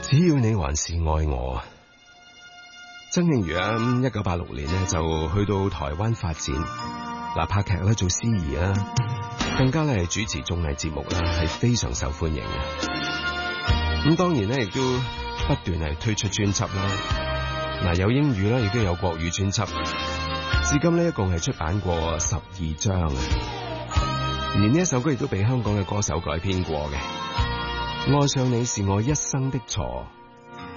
只要你還是愛我。曾慶瑜啊，1986年呢就去到台灣發展，拍劇啦，做司儀啦，更加咧係主持綜藝節目啦，係非常受歡迎嘅。咁當然咧亦都不斷係推出專輯啦，有英語啦，亦都有國語專輯，至今呢一共係出版過12張嘅。而呢一首歌亦都被香港嘅歌手改編過嘅。愛上你是我一生的錯。